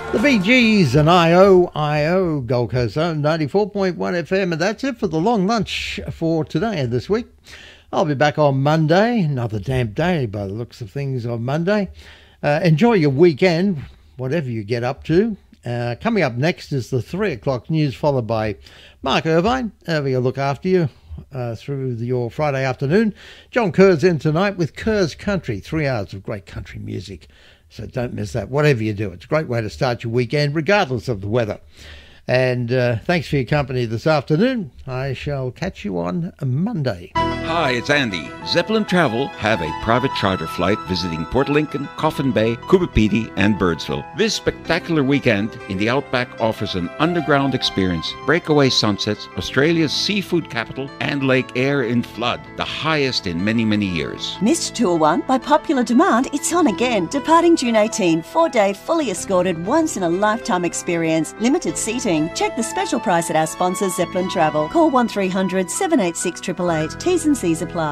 The Bee Gees and I.O. Gold Coast Zone 94.1 FM, and that's it for the long lunch for today and this week. I'll be back on Monday, another damp day by the looks of things on Monday. Enjoy your weekend, whatever you get up to. Coming up next is the 3 o'clock news, followed by Mark Irvine. He'll look after you through your Friday afternoon. John Kerr's in tonight with Kerr's Country, 3 hours of great country music. So don't miss that, whatever you do. It's a great way to start your weekend, regardless of the weather. And thanks for your company this afternoon. I shall catch you on Monday. Hi, it's Andy. Zeppelin Travel have a private charter flight visiting Port Lincoln, Coffin Bay, Coopapedy, and Birdsville. This spectacular weekend in the Outback offers an underground experience, breakaway sunsets, Australia's seafood capital, and Lake Eyre in flood, the highest in many, many years. Missed Tour 1? By popular demand, it's on again. Departing June 18, 4-day, fully escorted, once-in-a-lifetime experience. Limited seating. Check the special price at our sponsor, Zeppelin Travel. Call 1300 786 888. T's and C's apply.